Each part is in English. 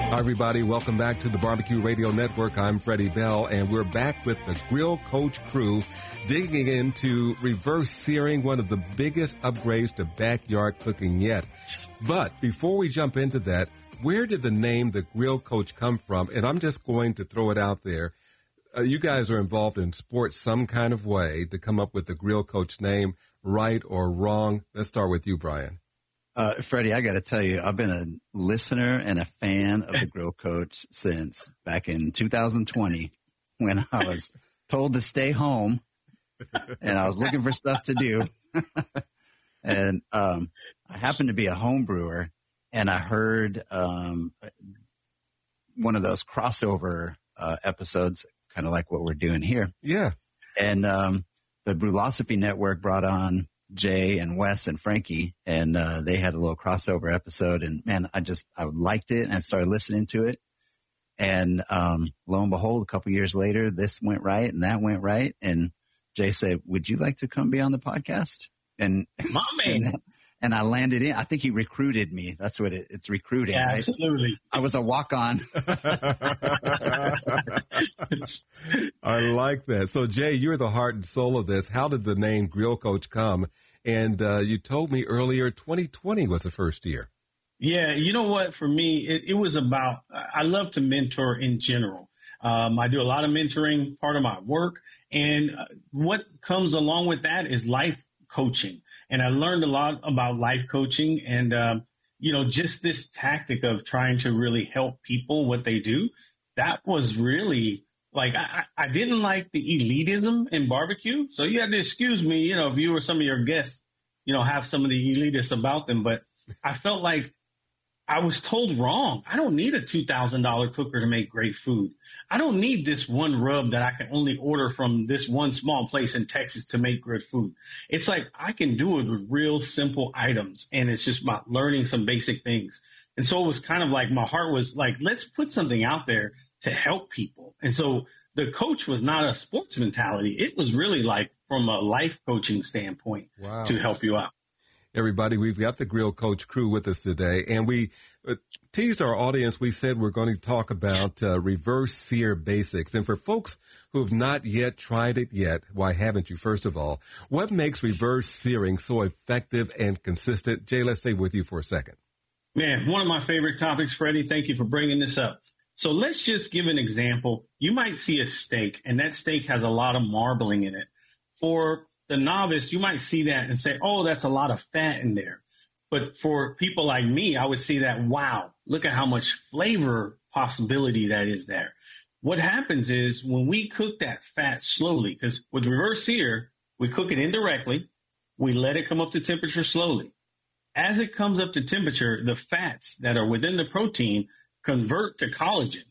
Hi, everybody. Welcome back to the Barbecue Radio Network. I'm Freddie Bell, and we're back with the Grill Coach crew, digging into reverse searing, one of the biggest upgrades to backyard cooking yet. But before we jump into that, where did the name the Grill Coach come from? And I'm just going to throw it out there. You guys are involved in sports some kind of way to come up with the Grill Coach name, right or wrong. Let's start with you, Brian. Freddie, I got to tell you, I've been a listener and a fan of the Grill Coach since back in 2020 when I was told to stay home and I was looking for stuff to do. And I happened to be a home brewer, and I heard one of those crossover episodes, kind of like what we're doing here. Yeah. And the Brewlosophy Network brought on Jay and Wes and Frankie, and they had a little crossover episode, and man, I liked it, and I started listening to it, and lo and behold, a couple years later, this went right and that went right, and Jay said, "Would you like to come be on the podcast?" And my man. And I landed in. I think he recruited me. That's what it's recruiting. Yeah, right? absolutely. I was a walk-on. I like that. So, Jay, you're the heart and soul of this. How did the name Grill Coach come? And you told me earlier 2020 was the first year. Yeah, you know what? For me, it was about, I love to mentor in general. I do a lot of mentoring, part of my work. And what comes along with that is life coaching. And I learned a lot about life coaching and, just this tactic of trying to really help people what they do. That was really like, I didn't like the elitism in barbecue. So you have to excuse me, if you or some of your guests, have some of the elitists about them. But I felt like I was told wrong. I don't need a $2,000 cooker to make great food. I don't need this one rub that I can only order from this one small place in Texas to make good food. It's like I can do it with real simple items, and it's just about learning some basic things. And so it was kind of like my heart was like, let's put something out there to help people. And so the coach was not a sports mentality. It was really like from a life coaching standpoint to help you out. Everybody, we've got the Grill Coach crew with us today, and we teased our audience. We said we're going to talk about reverse sear basics. And for folks who have not yet tried it yet, why haven't you, first of all? What makes reverse searing so effective and consistent? Jay, let's stay with you for a second. Man, one of my favorite topics, Freddie. Thank you for bringing this up. So let's just give an example. You might see a steak, and that steak has a lot of marbling in it. For the novice, you might see that and say, oh, that's a lot of fat in there. But for people like me, I would see that, wow, look at how much flavor possibility that is there. What happens is when we cook that fat slowly, because with reverse sear, we cook it indirectly, we let it come up to temperature slowly. As it comes up to temperature, the fats that are within the protein convert to collagen.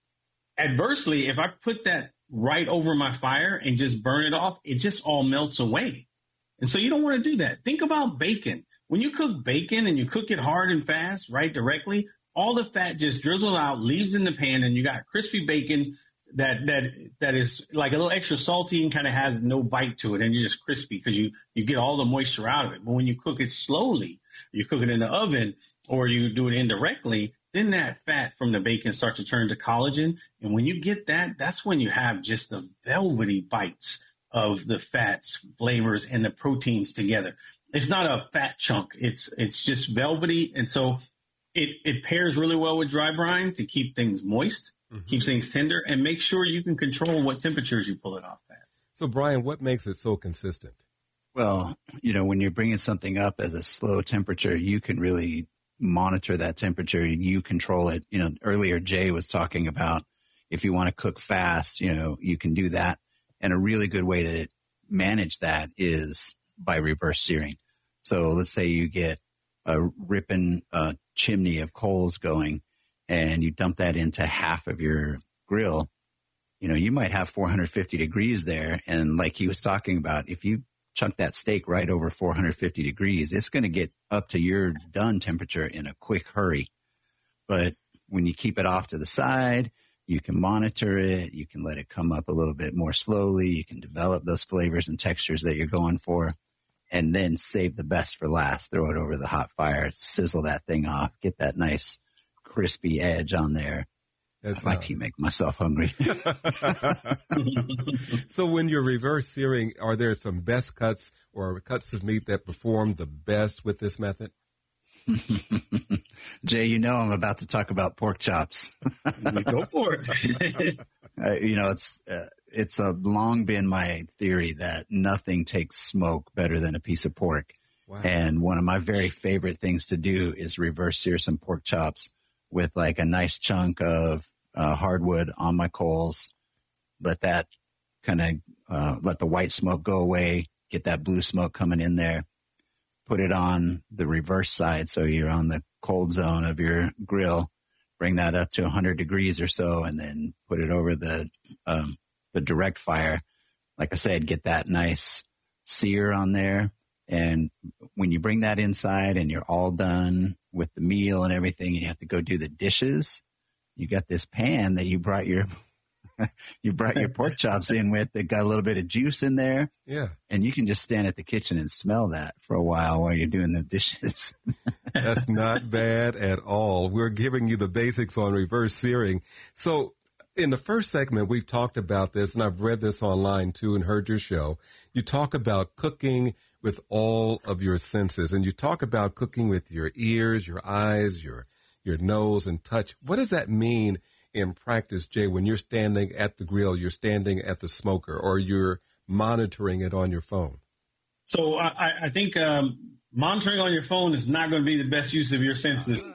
Adversely, if I put that right over my fire and just burn it off, it just all melts away. And so you don't want to do that. Think about bacon. When you cook bacon and you cook it hard and fast, right, directly, all the fat just drizzles out, leaves in the pan, and you got crispy bacon that is like a little extra salty and kind of has no bite to it, and you're just crispy because you get all the moisture out of it. But when you cook it slowly, you cook it in the oven or you do it indirectly, then that fat from the bacon starts to turn to collagen. And when you get that, that's when you have just the velvety bites of the fats, flavors, and the proteins together. It's not a fat chunk. It's just velvety. And so it pairs really well with dry brine to keep things moist, keeps things tender, and make sure you can control what temperatures you pull it off at. So, Brian, what makes it so consistent? Well, when you're bringing something up as a slow temperature, you can really monitor that temperature. You control it. Earlier Jay was talking about if you want to cook fast, you can do that. And a really good way to manage that is by reverse searing. So let's say you get a ripping chimney of coals going and you dump that into half of your grill. You might have 450 degrees there. And like he was talking about, if you chunk that steak right over 450 degrees, it's going to get up to your done temperature in a quick hurry. But when you keep it off to the side, you can monitor it. You can let it come up a little bit more slowly. You can develop those flavors and textures that you're going for, and then save the best for last. Throw it over the hot fire, sizzle that thing off, get that nice crispy edge on there. I keep making myself hungry. So when you're reverse searing, are there some best cuts or cuts of meat that perform the best with this method? Jay, you know I'm about to talk about pork chops. Go for it. It's long been my theory that nothing takes smoke better than a piece of pork. Wow. And one of my very favorite things to do is reverse sear some pork chops with like a nice chunk of hardwood on my coals. Let that kind of let the white smoke go away, get that blue smoke coming in there. Put it on the reverse side, so you're on the cold zone of your grill. Bring that up to 100 degrees or so, and then put it over the direct fire. Like I said, get that nice sear on there. And when you bring that inside and you're all done with the meal and everything, you have to go do the dishes. You got this pan that you brought your pork chops in with that got a little bit of juice in there. Yeah. And you can just stand at the kitchen and smell that for a while you're doing the dishes. That's not bad at all. We're giving you the basics on reverse searing. So in the first segment, we've talked about this, and I've read this online too and heard your show. You talk about cooking with all of your senses, and you talk about cooking with your ears, your eyes, your nose, and touch. What does that mean in practice, Jay, when you're standing at the grill, you're standing at the smoker, or you're monitoring it on your phone? So I think monitoring on your phone is not going to be the best use of your senses.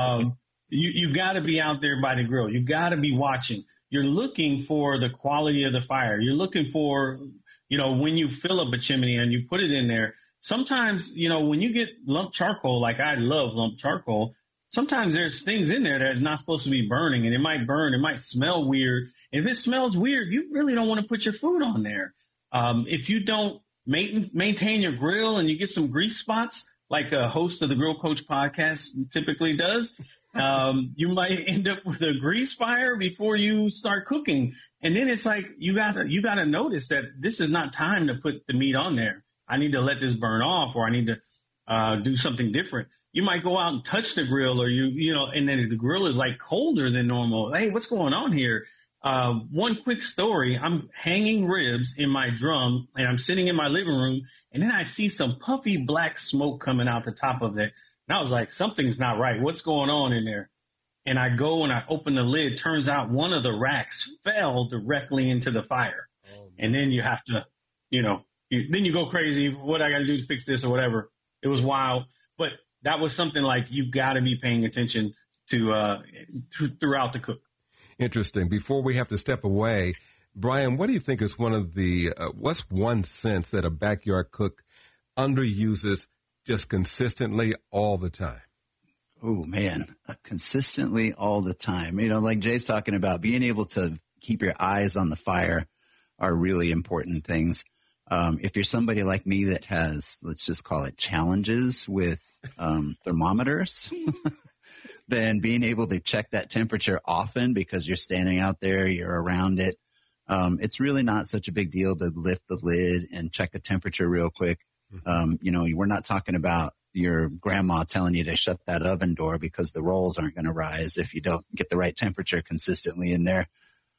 You got to be out there by the grill. You got to be watching. You're looking for the quality of the fire. You're looking for, when you fill up a chimney and you put it in there, sometimes, when you get lump charcoal, like I love lump charcoal, sometimes there's things in there that is not supposed to be burning, and it might burn. It might smell weird. If it smells weird, you really don't want to put your food on there. If you don't maintain your grill and you get some grease spots, like a host of the Grill Coach podcast typically does, you might end up with a grease fire before you start cooking. And then it's like, you gotta notice that this is not time to put the meat on there. I need to let this burn off, or I need to do something different. You might go out and touch the grill, or and then the grill is like colder than normal. Hey, what's going on here? One quick story. I'm hanging ribs in my drum, and I'm sitting in my living room, and then I see some puffy black smoke coming out the top of it. And I was like, something's not right. What's going on in there? And I go and I open the lid. Turns out one of the racks fell directly into the fire. Oh, and then you have to, then you go crazy. What I got to do to fix this or whatever. It was wild. But that was something like you got to be paying attention to throughout the cook. Interesting. Before we have to step away, Brian, what do you think is one of the what's one sense that a backyard cook underuses just consistently all the time? Oh, man, consistently all the time. Like Jay's talking about, being able to keep your eyes on the fire are really important things. If you're somebody like me that has, let's just call it challenges with thermometers, then being able to check that temperature often because you're standing out there, you're around it. It's really not such a big deal to lift the lid and check the temperature real quick. We're not talking about your grandma telling you to shut that oven door because the rolls aren't going to rise if you don't get the right temperature consistently in there.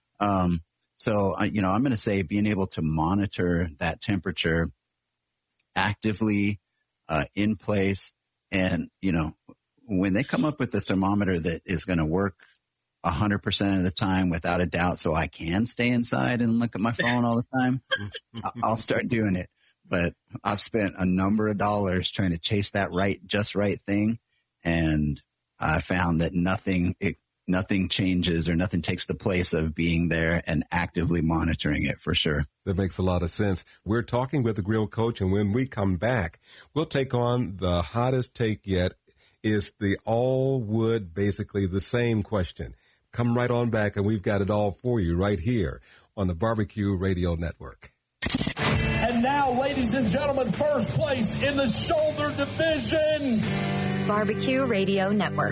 So I'm going to say being able to monitor that temperature actively in place. And, when they come up with the thermometer that is going to work 100% of the time without a doubt, so I can stay inside and look at my phone all the time, I'll start doing it. But I've spent a number of dollars trying to chase that just right thing. And I found that nothing changes or nothing takes the place of being there and actively monitoring it for sure. That makes a lot of sense. We're talking with the Grill Coach, and when we come back, we'll take on the hottest take yet. Is the all wood basically the same question? Come right on back, and we've got it all for you right here on the Barbecue Radio Network. And now, ladies and gentlemen, first place in the shoulder division. Barbecue Radio Network.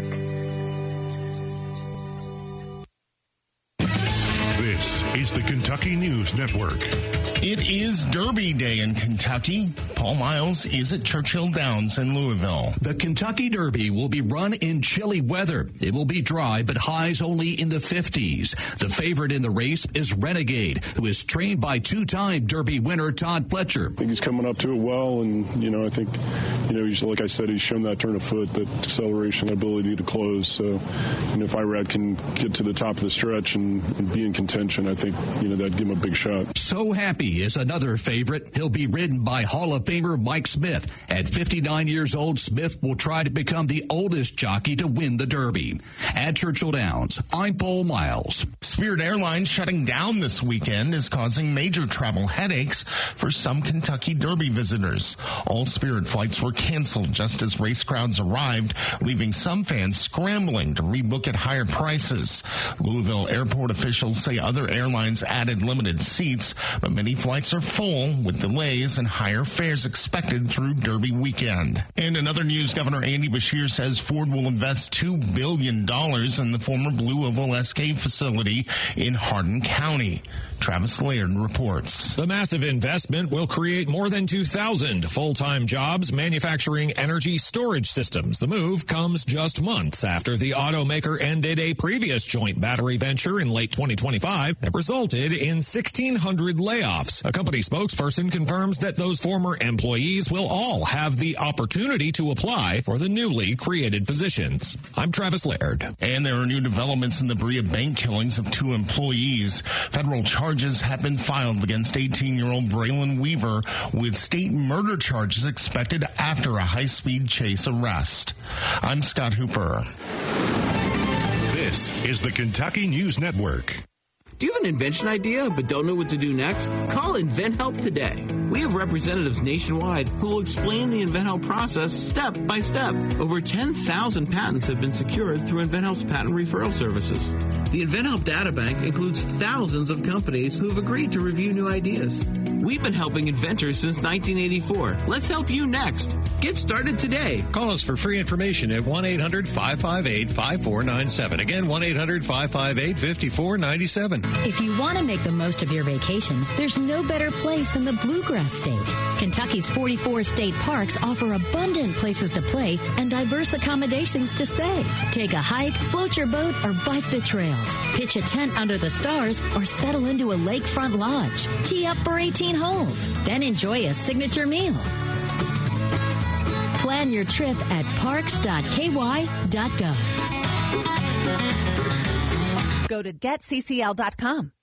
This is the Kentucky News Network. It is Derby Day in Kentucky. Paul Miles is at Churchill Downs in Louisville. The Kentucky Derby will be run in chilly weather. It will be dry, but highs only in the 50s. The favorite in the race is Renegade, who is trained by two-time Derby winner Todd Pletcher. I think he's coming up to it well, and, I think, he's, like I said, he's shown that turn of foot, that acceleration, ability to close. So, if Irad can get to the top of the stretch and be in contention, I think, that'd give him a big shot. So Happy is another favorite. He'll be ridden by Hall of Famer Mike Smith. At 59 years old, Smith will try to become the oldest jockey to win the Derby. At Churchill Downs, I'm Paul Miles. Spirit Airlines shutting down this weekend is causing major travel headaches for some Kentucky Derby visitors. All Spirit flights were canceled just as race crowds arrived, leaving some fans scrambling to rebook at higher prices. Louisville airport officials say other airlines added limited seats, but many flights are full with delays and higher fares expected through Derby weekend. And in other news, Governor Andy Beshear says Ford will invest $2 billion in the former Blue Oval SK facility in Hardin County. Travis Laird reports. The massive investment will create more than 2,000 full-time jobs manufacturing energy storage systems. The move comes just months after the automaker ended a previous joint battery venture in late 2025 that resulted in 1,600 layoffs. A company spokesperson confirms that those former employees will all have the opportunity to apply for the newly created positions. I'm Travis Laird. And there are new developments in the Berea bank killings of 2 employees. Federal charges have been filed against 18-year-old Braylon Weaver, with state murder charges expected after a high-speed chase arrest. I'm Scott Hooper. This is the Kentucky News Network. Do you have an invention idea but don't know what to do next? Call InventHelp today. We have representatives nationwide who will explain the InventHelp process step by step. Over 10,000 patents have been secured through InventHelp's patent referral services. The InventHelp data bank includes thousands of companies who have agreed to review new ideas. We've been helping inventors since 1984. Let's help you next. Get started today. Call us for free information at 1-800-558-5497. Again, 1-800-558-5497. If you want to make the most of your vacation, there's no better place than the Bluegrass State. Kentucky's 44 state parks offer abundant places to play and diverse accommodations to stay. Take a hike, float your boat, or bike the trails. Pitch a tent under the stars or settle into a lakefront lodge. Tee up for 18 holes. Then enjoy a signature meal. Plan your trip at parks.ky.gov. Go to getccl.com.